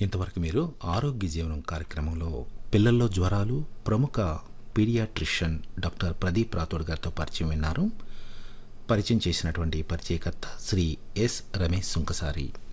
ఇంతవరకు మీరు ఆరోగ్య జీవనం కార్యక్రమంలో పిల్లల్లో జ్వరాలు ప్రముఖ పీడియాట్రిషియన్ డాక్టర్ ప్రదీప్ రాథోడ్ గారితో పరిచయం విన్నారు. పరిచయం చేసినటువంటి పరిచయకర్త శ్రీ ఎస్ రమేష్ సుంకసారి.